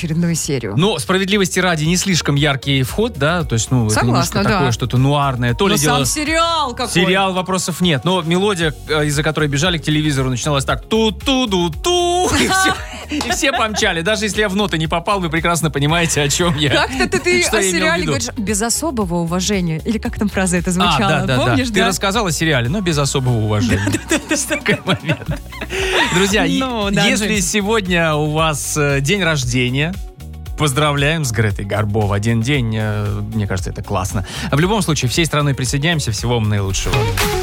очередную серию. Но справедливости ради не слишком яркий вход, да, то есть, ну, это немножко такое что-то нуарное. То ли дело... сам сериал какой. Сериал, вопросов нет. Но мелодия, из-за которой бежали к телевизору, начиналась так: ту-ту-ду-ту. И все помчали. Даже если я в ноты не попал, вы прекрасно понимаете, о чем я. Как-то ты о сериале говоришь без особого уважения. Или как там фраза это звучала? Помнишь, да? Ты рассказал о сериале, но без особого уважения. Такой момент. Друзья, если сегодня у вас день рождения, поздравляем с Гретой Гарбо. Один день, мне кажется, это классно. В любом случае, всей страной присоединяемся. Всего вам наилучшего.